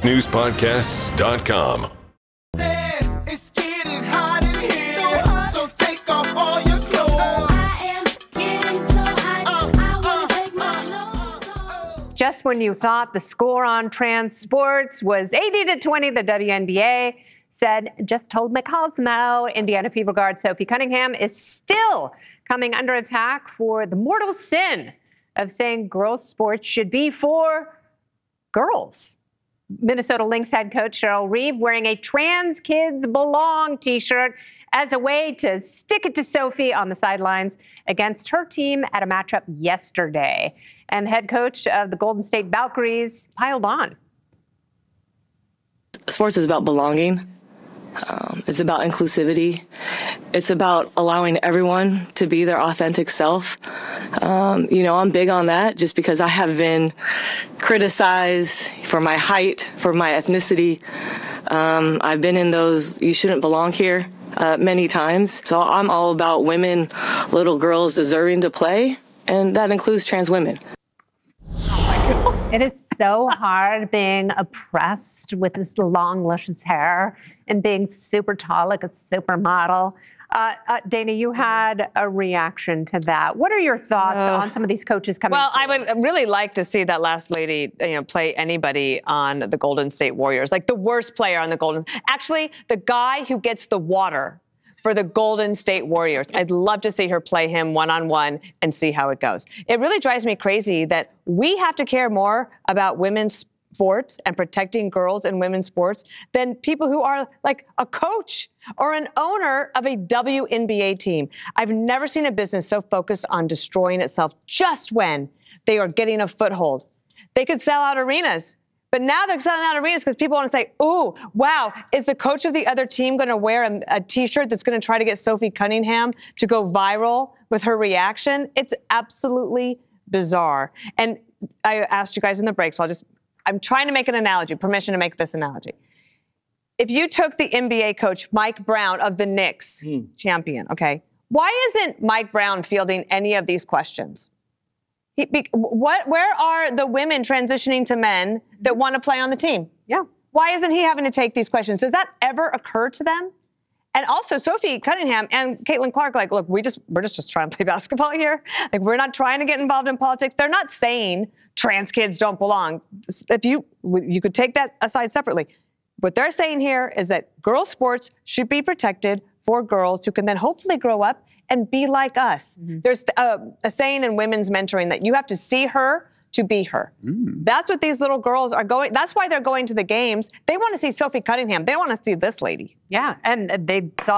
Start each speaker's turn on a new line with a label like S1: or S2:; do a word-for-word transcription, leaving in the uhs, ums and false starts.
S1: news podcasts dot com.
S2: It's getting hot in here, so, hot. So take off all your clothes. I am getting so hot, uh, I want to uh, take my clothes off.
S3: Just when you thought the score on trans sports was eighty to twenty, the W N B A said, just told McCosmo, Indiana Fever guard Sophie Cunningham is still coming under attack for the mortal sin of saying girls' sports should be for girls. Minnesota Lynx head coach Cheryl Reeve wearing a Trans Kids Belong t-shirt as a way to stick it to Sophie on the sidelines against her team at a matchup yesterday. And head coach of the Golden State Valkyries piled on.
S4: Sports is about belonging. Um, it's about inclusivity. It's about allowing everyone to be their authentic self. Um, you know, I'm big on that just because I have been criticized for my height, for my ethnicity. Um, I've been in those you shouldn't belong here uh, many times. So I'm all about women, little girls deserving to play, and that includes trans women.
S3: It is so hard being oppressed with this long, luscious hair and being super tall like a supermodel. Uh, uh, Dana, you had a reaction to that. What are your thoughts uh, on some of these coaches coming
S5: Well,
S3: forward?
S5: I would really like to see that last lady, you know, play anybody on the Golden State Warriors, like the worst player on the Golden. Actually, the guy who gets the water for the Golden State Warriors. I'd love to see her play him one-on-one and see how it goes. It really drives me crazy that we have to care more about women's sports and protecting girls in women's sports than people who are like a coach or an owner of a W N B A team. I've never seen a business so focused on destroying itself just when they are getting a foothold. They could sell out arenas. But now they're selling out arenas because people want to say, ooh, wow, is the coach of the other team going to wear a, a T-shirt that's going to try to get Sophie Cunningham to go viral with her reaction? It's absolutely bizarre. And I asked you guys in the break, so I'll just, I'm trying to make an analogy, permission to make this analogy. If you took the N B A coach, Mike Brown of the Knicks, mm. champion, okay, why isn't Mike Brown fielding any of these questions? He, be, what? Where are the women transitioning to men that want to play on the team?
S3: Yeah.
S5: Why isn't he having to take these questions? Does that ever occur to them? And also, Sophie Cunningham and Caitlin Clark, like, look, we just we're just, just trying to play basketball here. Like, we're not trying to get involved in politics. They're not saying trans kids don't belong. If you you could take that aside separately. What they're saying here is that girls' sports should be protected for girls who can then hopefully grow up and be like us. Mm-hmm. There's a, a saying in women's mentoring that you have to see her to be her. Mm. That's what these little girls are going. That's why they're going to the games. They want to see Sophie Cunningham. They want to see this lady.
S3: Yeah, and they saw